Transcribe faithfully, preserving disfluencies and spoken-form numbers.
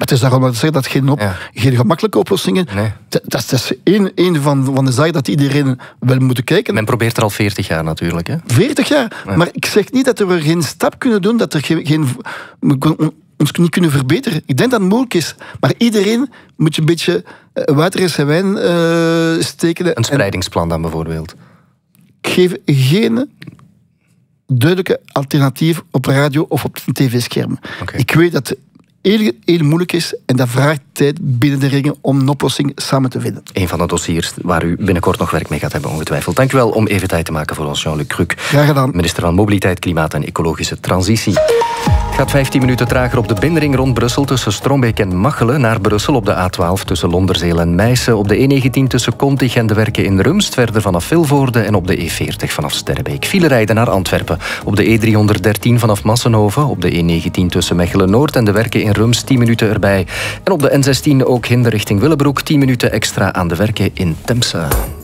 het is daarom dat ik zeg dat geen, op, ja. geen gemakkelijke oplossingen... Nee. Dat, dat is één, één van, van de zaken dat iedereen wel moet kijken. Men probeert er al veertig jaar natuurlijk. Hè? veertig jaar? Ja. Maar ik zeg niet dat we geen stap kunnen doen, dat er geen... geen ons niet kunnen verbeteren. Ik denk dat het moeilijk is. Maar iedereen moet je een beetje water in zijn wijn uh, steken. Een speidingsplan dan bijvoorbeeld? Ik geef geen duidelijke alternatief op radio of op een tv-scherm. Okay. Ik weet dat het heel, heel moeilijk is en dat vraagt tijd binnen de ringen om een oplossing samen te vinden. Een van de dossiers waar u binnenkort nog werk mee gaat hebben, ongetwijfeld. Dank u wel om even tijd te maken voor ons, Jean-Luc Cruc. Graag gedaan. Minister van Mobiliteit, Klimaat en Ecologische Transitie. Het gaat vijftien minuten trager op de binnenring rond Brussel tussen Strombeek en Machelen. Naar Brussel op de A twaalf tussen Londerzeel en Meissen. Op de E negentien tussen Kontig en de Werken in Rumst. Verder vanaf Vilvoorde en op de E veertig vanaf Sterrebeek. File rijden naar Antwerpen. Op de E driehonderddertien vanaf Massenhoven. Op de E negentien tussen Mechelen-Noord en de Werken in Rumst tien minuten erbij. En op de N zestien ook hinder richting Willebroek. tien minuten extra aan de Werken in Temse.